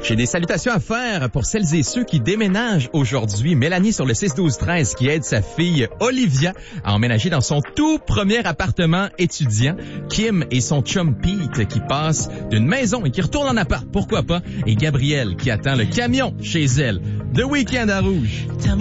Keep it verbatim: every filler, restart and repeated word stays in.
J'ai des salutations à faire pour celles et ceux qui déménagent aujourd'hui. Mélanie sur le six douze treize qui aide sa fille Olivia à emménager dans son tout premier appartement étudiant. Kim et son chum Pete qui passent d'une maison et qui retournent en appart, pourquoi pas. Et Gabrielle qui attend le camion chez elle. The Weeknd à Rouge.